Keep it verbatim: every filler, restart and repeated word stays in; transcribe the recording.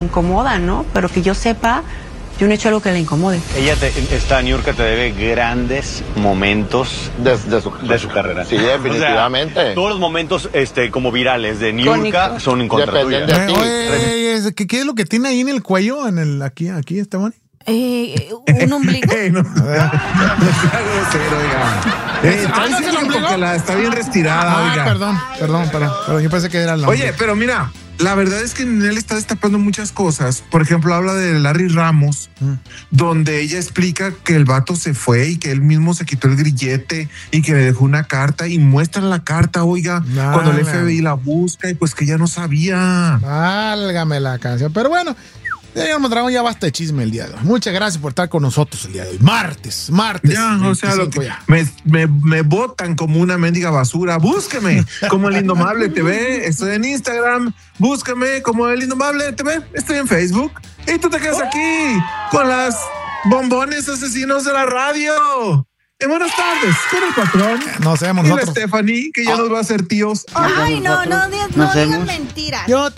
incomoda, ¿no? Pero que yo sepa, yo no he hecho algo que le incomode. Ella, te, esta Niurka te debe grandes momentos de, de, su, de su carrera. Sí, definitivamente. O sea, todos los momentos este, como virales de Niurka son en contra tuya. De ti. Oye, oye, ¿qué, ¿qué es lo que tiene ahí en el cuello? En el, aquí, aquí, Esteban. Eh, ¿Un ombligo? Hey, no, no sea grosero, oiga. Eh, está diciendo que porque la está bien retirada, Ah, oiga. perdón, perdón, perdón, perdón. Yo pensé que era el nombre. Oye, pero mira, la verdad es que él está destapando muchas cosas. Por ejemplo, habla de Larry Ramos, mm. donde ella explica que el vato se fue y que él mismo se quitó el grillete y que le dejó una carta y muestran la carta, oiga, Nah, cuando el F B I la busca y pues que ella no sabía. Válgame la canción. Pero bueno, señor Mondragón, ya basta de chisme el día de hoy. Muchas gracias por estar con nosotros el día de hoy. Martes, martes. Ya, o sea, lo que me, me, me botan como una mendiga basura. Búsqueme como El Indomable T V. Estoy en Instagram. Búscame como El Indomable T V. Estoy en Facebook. Y tú te quedas aquí con las bombones asesinos de la radio. Y buenas tardes con el patrón. Nos vemos y nosotros. la Stephanie, que ya ah. nos va a hacer tíos. Ay, no, no, no, no digan mentiras. Yo